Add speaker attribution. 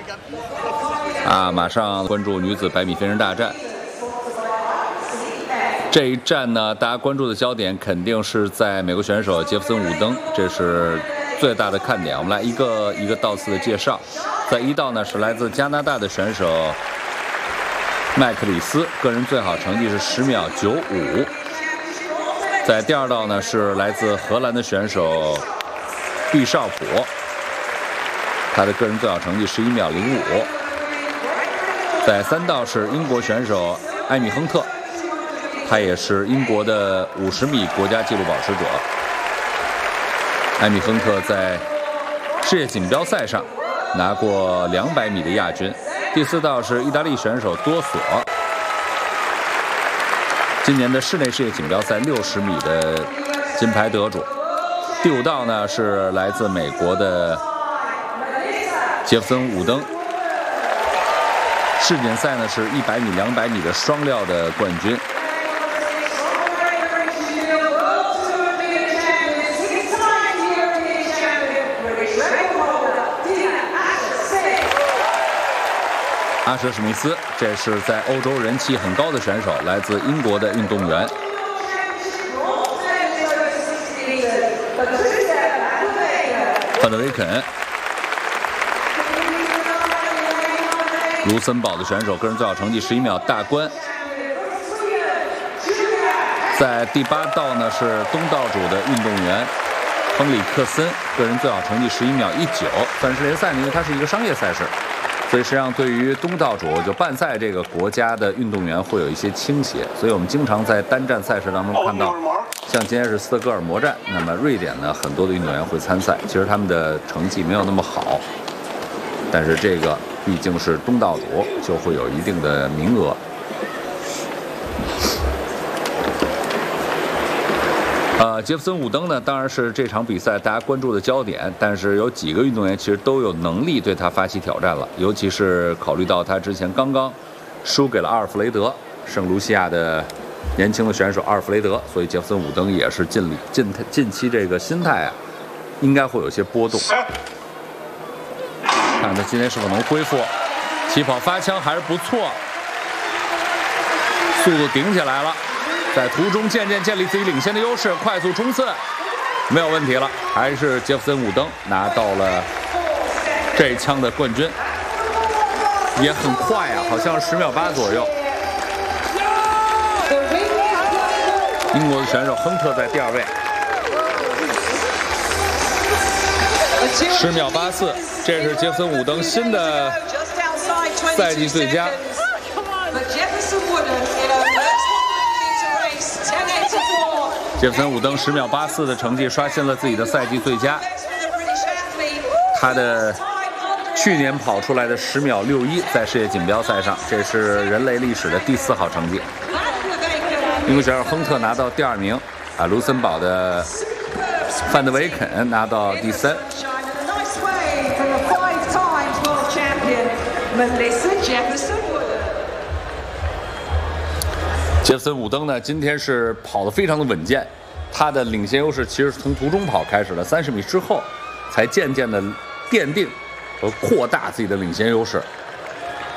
Speaker 1: 马上关注女子100米飞人大战。这一战呢，大家关注的焦点肯定是在美国选手杰弗森·伍登，这是最大的看点。我们来一个一个道次的介绍。在1道呢是来自加拿大的选手麦克里斯，个人最好成绩是10秒95。在第2道呢是来自荷兰的选手毕绍普，他的个人最好成绩11秒05。在3道是英国选手艾米亨特，他也是英国的50米国家纪录保持者。艾米亨特在世界锦标赛上拿过200米的亚军。第4道是意大利选手多索，今年的室内世界锦标赛60米的金牌得主。第5道呢是来自美国的杰弗森·伍登，世锦赛呢是100米、200米的双料的冠军。阿舍·史密斯，这是在欧洲人气很高的选手，来自英国的运动员。范德维肯，卢森堡的选手，个人最好成绩11秒大关。在第8道呢是东道主的运动员亨里克森，个人最好成绩11秒19。算是联赛呢，因为它是一个商业赛事，所以实际上对于东道主就办赛这个国家的运动员会有一些倾斜，所以我们经常在单站赛事当中看到，像今天是斯德哥尔摩站，那么瑞典呢很多的运动员会参赛，其实他们的成绩没有那么好，但是这个毕竟是东道主，就会有一定的名额。杰弗森·伍登呢，当然是这场比赛大家关注的焦点，但是有几个运动员其实都有能力对他发起挑战了，尤其是考虑到他之前刚刚输给了阿尔弗雷德，圣卢西亚的年轻的选手阿尔弗雷德，所以杰弗森·伍登也是近期这个心态应该会有些波动。看他今天是否能恢复，起跑发枪还是不错，速度顶起来了。在途中渐渐建立自己领先的优势，快速冲刺没有问题了，还是杰弗森·伍登拿到了这一枪的冠军，也很快好像是10秒8左右。英国的选手亨特在第2位，10秒84，这是杰弗森·伍登新的赛季最佳。杰弗森·伍登10秒84的成绩刷新了自己的赛季最佳，他的去年跑出来的10秒61在世界锦标赛上，这是人类历史的第4好成绩。英国选手亨特拿到第2名，卢森堡的范德维肯拿到第3。杰弗森·伍登呢，今天是跑得非常的稳健，他的领先优势其实是从途中跑开始了，30米之后才渐渐的奠定和扩大自己的领先优势。